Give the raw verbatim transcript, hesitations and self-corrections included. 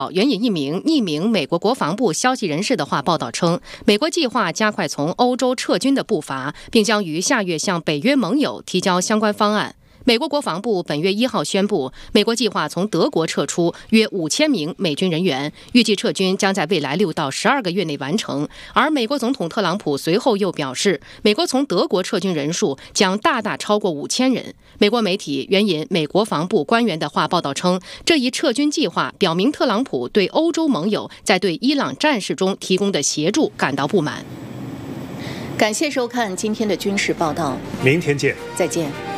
援引一名匿名美国国防部消息人士的话报道称，美国计划加快从欧洲撤军的步伐，并将于下月向北约盟友提交相关方案。美国国防部本月一号宣布，美国计划从德国撤出约五千名美军人员，预计撤军将在未来六到十二个月内完成。而美国总统特朗普随后又表示，美国从德国撤军人数将大大超过五千人。美国媒体援引美国防部官员的话报道称，这一撤军计划表明特朗普对欧洲盟友在对伊朗战事中提供的协助感到不满。 感谢收看今天的军事报道， 明天见， 再见。